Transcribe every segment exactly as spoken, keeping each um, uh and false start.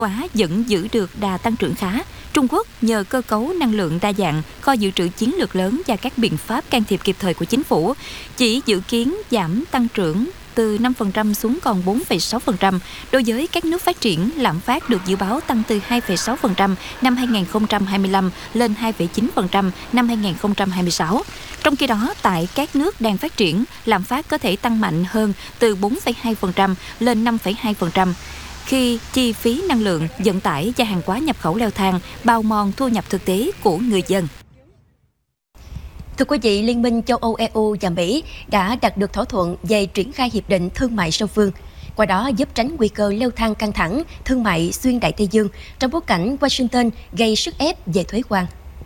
Quả vẫn giữ được đà tăng trưởng khá. Trung Quốc nhờ cơ cấu năng lượng đa dạng, kho dự trữ chiến lược lớn và các biện pháp can thiệp kịp thời của chính phủ, chỉ dự kiến giảm tăng trưởng từ năm phần trăm xuống còn bốn phẩy sáu phần trăm. Đối với các nước phát triển, lạm phát được dự báo tăng từ hai phẩy sáu phần trăm năm hai nghìn không trăm hai mươi lăm lên hai phẩy chín phần trăm năm hai nghìn không trăm hai mươi sáu. Trong khi đó, tại các nước đang phát triển, lạm phát có thể tăng mạnh hơn từ bốn phẩy hai phần trăm lên năm phẩy hai phần trăm. Khi chi phí năng lượng, vận tải và hàng hóa nhập khẩu leo thang, bào mòn thu nhập thực tế của người dân. Thưa quý vị, Liên minh châu Âu e u và Mỹ đã đạt được thỏa thuận về triển khai hiệp định thương mại song phương, qua đó giúp tránh nguy cơ leo thang căng thẳng thương mại xuyên Đại Tây Dương trong bối cảnh Washington gây sức ép về thuế quan.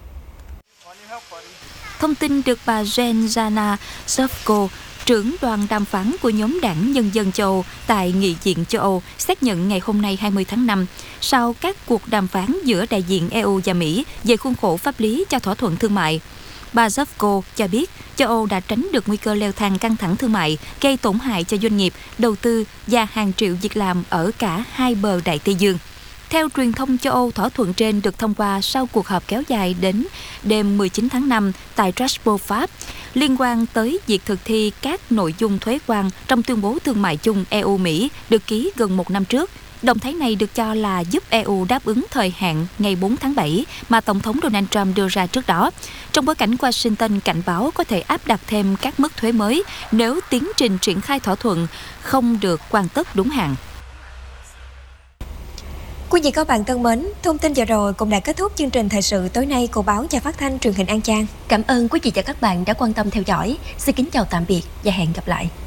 Thông tin được bà Zhenya Zhovko, trưởng đoàn đàm phán của nhóm đảng Nhân dân châu Âu tại Nghị viện châu Âu, xác nhận ngày hôm nay hai mươi tháng năm, sau các cuộc đàm phán giữa đại diện e u và Mỹ về khuôn khổ pháp lý cho thỏa thuận thương mại. Bà Zhovko cho biết châu Âu đã tránh được nguy cơ leo thang căng thẳng thương mại, gây tổn hại cho doanh nghiệp, đầu tư và hàng triệu việc làm ở cả hai bờ Đại Tây Dương. Theo truyền thông châu Âu, thỏa thuận trên được thông qua sau cuộc họp kéo dài đến đêm mười chín tháng năm tại Strasbourg, Pháp, liên quan tới việc thực thi các nội dung thuế quan trong tuyên bố thương mại chung e u-Mỹ được ký gần một năm trước. Động thái này được cho là giúp e u đáp ứng thời hạn ngày bốn tháng bảy mà Tổng thống Donald Trump đưa ra trước đó, trong bối cảnh Washington cảnh báo có thể áp đặt thêm các mức thuế mới nếu tiến trình triển khai thỏa thuận không được hoàn tất đúng hạn. Quý vị các bạn thân mến, thông tin vừa rồi cũng đã kết thúc chương trình thời sự tối nay của báo Và Phát thanh Truyền hình An Giang. Cảm ơn quý vị và các bạn đã quan tâm theo dõi. Xin kính chào tạm biệt và hẹn gặp lại.